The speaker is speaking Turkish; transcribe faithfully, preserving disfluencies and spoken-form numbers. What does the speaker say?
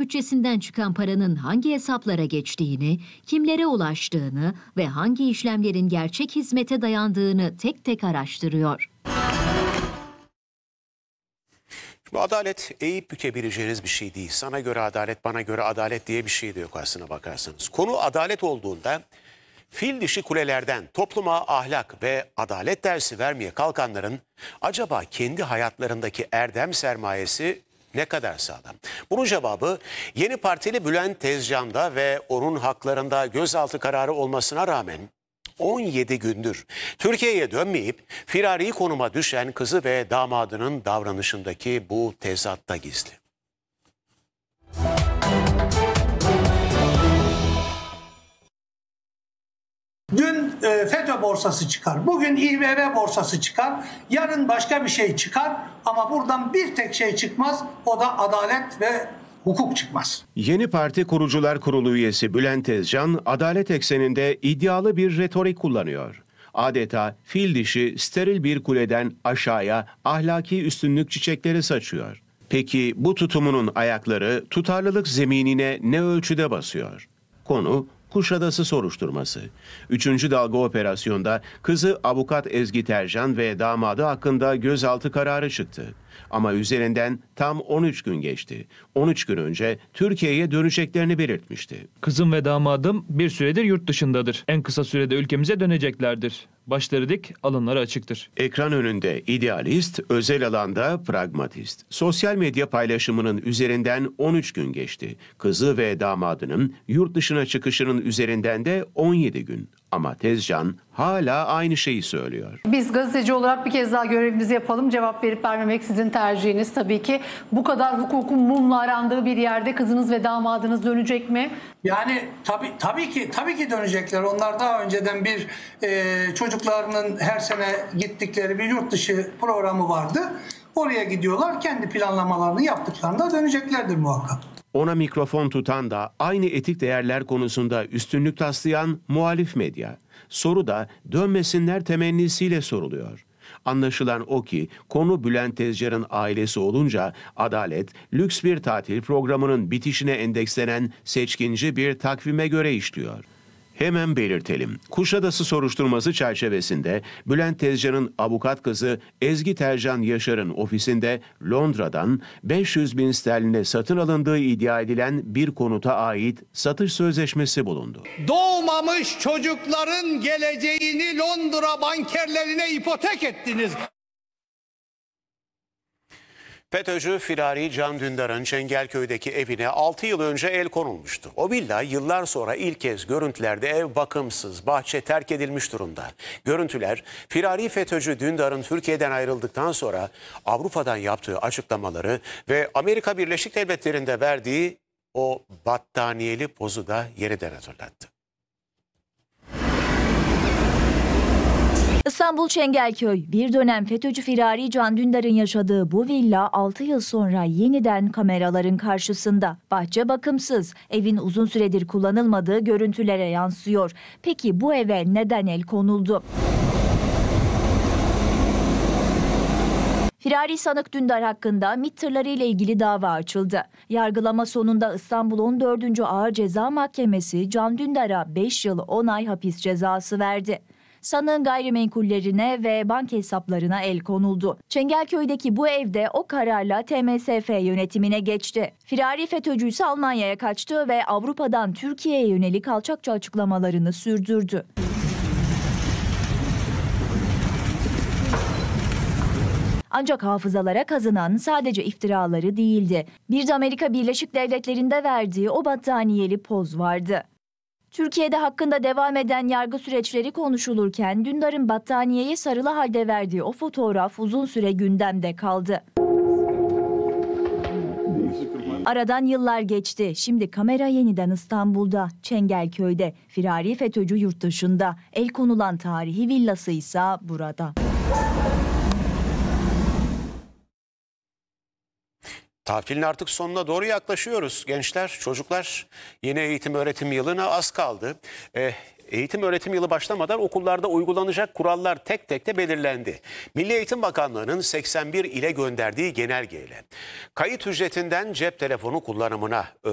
bütçesinden çıkan paranın hangi hesaplara geçtiğini, kimlere ulaştığını ve hangi işlemlerin gerçek hizmete dayandığını tek tek araştırıyor. Şimdi adalet eğip bükebileceğiniz bir şey değil. Sana göre adalet, bana göre adalet diye bir şey de yok aslına bakarsanız. Konu adalet olduğunda fil dişi kulelerden topluma ahlak ve adalet dersi vermeye kalkanların acaba kendi hayatlarındaki erdem sermayesi ne kadar sağlam? Bunun cevabı Yeni Partili Bülent Tezcan'da ve onun haklarında gözaltı kararı olmasına rağmen on yedi gündür Türkiye'ye dönmeyip firari konuma düşen kızı ve damadının davranışındaki bu tezatta gizli. Dün e, FETÖ borsası çıkar, bugün İ B B borsası çıkar, yarın başka bir şey çıkar ama buradan bir tek şey çıkmaz, o da adalet ve hukuk çıkmaz. Yeni Parti Kurucular Kurulu üyesi Bülent Tezcan, adalet ekseninde iddialı bir retorik kullanıyor. Adeta fil dişi steril bir kuleden aşağıya ahlaki üstünlük çiçekleri saçıyor. Peki bu tutumunun ayakları tutarlılık zeminine ne ölçüde basıyor? Konu Kuşadası soruşturması. Üçüncü dalga operasyonda kızı avukat Ezgi Tercan ve damadı hakkında gözaltı kararı çıktı. Ama üzerinden tam on üç gün geçti. on üç gün önce Türkiye'ye döneceklerini belirtmişti. Kızım ve damadım bir süredir yurt dışındadır. En kısa sürede ülkemize döneceklerdir. Başları dik, alınları açıktır. Ekran önünde idealist, özel alanda pragmatist. Sosyal medya paylaşımının üzerinden on üç gün geçti. Kızı ve damadının yurt dışına çıkışının üzerinden de on yedi gün. Ama Tezcan hala aynı şeyi söylüyor. Biz gazeteci olarak bir kez daha görevimizi yapalım. Cevap verip vermemek sizin tercihiniz tabii ki. Bu kadar hukukun mumla arandığı bir yerde kızınız ve damadınız dönecek mi? Yani tabii tabii ki tabii ki dönecekler. Onlar daha önceden bir e, çocuklarının her sene gittikleri bir yurt dışı programı vardı. Oraya gidiyorlar. Kendi planlamalarını yaptıklarında döneceklerdir muhakkak. Ona mikrofon tutan da aynı etik değerler konusunda üstünlük taslayan muhalif medya. Soru da dönmesinler temennisiyle soruluyor. Anlaşılan o ki konu Bülent Tezcan'ın ailesi olunca adalet lüks bir tatil programının bitişine endekslenen seçkinci bir takvime göre işliyor. Hemen belirtelim. Kuşadası soruşturması çerçevesinde Bülent Tezcan'ın avukat kızı Ezgi Tercan Yaşar'ın ofisinde Londra'dan beş yüz bin sterline satın alındığı iddia edilen bir konuta ait satış sözleşmesi bulundu. Doğmamış çocukların geleceğini Londra bankerlerine ipotek ettiniz. FETÖ'cü firari Can Dündar'ın Çengelköy'deki evine altı yıl önce el konulmuştu. O villa yıllar sonra ilk kez görüntülerde ev bakımsız, bahçe terk edilmiş durumda. Görüntüler firari FETÖ'cü Dündar'ın Türkiye'den ayrıldıktan sonra Avrupa'dan yaptığı açıklamaları ve Amerika Birleşik Devletleri'nde verdiği o battaniyeli pozu da yeniden hatırlattı. İstanbul Çengelköy, bir dönem FETÖ'cü firari Can Dündar'ın yaşadığı bu villa altı yıl sonra yeniden kameraların karşısında. Bahçe bakımsız, evin uzun süredir kullanılmadığı görüntülere yansıyor. Peki bu eve neden el konuldu? Firari sanık Dündar hakkında MİT tırları ile ilgili dava açıldı. Yargılama sonunda İstanbul on dördüncü Ağır Ceza Mahkemesi Can Dündar'a beş yıl on ay hapis cezası verdi. Sanığın gayrimenkullerine ve banka hesaplarına el konuldu. Çengelköy'deki bu evde o kararla T M S F yönetimine geçti. Firari FETÖ'cü ise Almanya'ya kaçtı ve Avrupa'dan Türkiye'ye yönelik alçakça açıklamalarını sürdürdü. Ancak hafızalara kazınan sadece iftiraları değildi. Bir de Amerika Birleşik Devletleri'nde verdiği o battaniyeli poz vardı. Türkiye'de hakkında devam eden yargı süreçleri konuşulurken Dündar'ın battaniyeye sarılı halde verdiği o fotoğraf uzun süre gündemde kaldı. Aradan yıllar geçti. Şimdi kamera yeniden İstanbul'da, Çengelköy'de, firari FETÖ'cü yurt dışında. El konulan tarihi villası ise burada. Tatilin artık sonuna doğru yaklaşıyoruz gençler, çocuklar. Yeni eğitim öğretim yılına az kaldı. Ee, eğitim öğretim yılı başlamadan okullarda uygulanacak kurallar tek tek de belirlendi. Milli Eğitim Bakanlığı'nın seksen bir ile gönderdiği genelgeyle kayıt ücretinden cep telefonu kullanımına,